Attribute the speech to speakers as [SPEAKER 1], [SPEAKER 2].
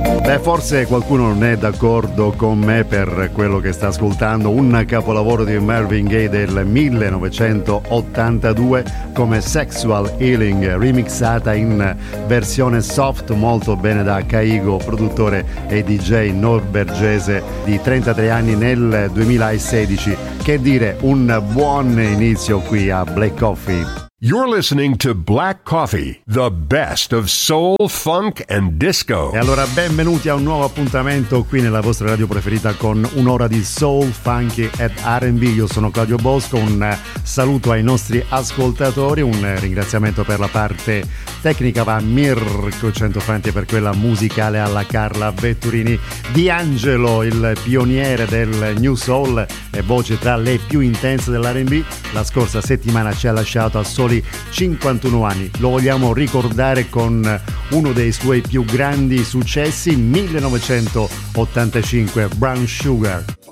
[SPEAKER 1] Beh, forse qualcuno non è d'accordo con me per quello che sta ascoltando, un capolavoro di Marvin Gaye del 1982 come Sexual Healing, remixata in versione soft molto bene da Caigo, produttore e DJ norvegese di 33 anni nel 2016. Che dire, un buon inizio qui a Black Coffee.
[SPEAKER 2] You're listening to Black Coffee, the best of soul, funk and disco.
[SPEAKER 1] E allora benvenuti a un nuovo appuntamento qui nella vostra radio preferita con un'ora di soul, funky ed R&B. Io sono Claudio Bosco, un saluto ai nostri ascoltatori, un ringraziamento per la parte tecnica va a Mirko Centofanti e per quella musicale alla Carla Vetturini. D'Angelo, il pioniere del New Soul e voce tra le più intense dell'R&B, la scorsa settimana ci ha lasciato a soli 51 anni. Lo vogliamo ricordare con uno dei suoi più grandi successi, 1985, Brown Sugar.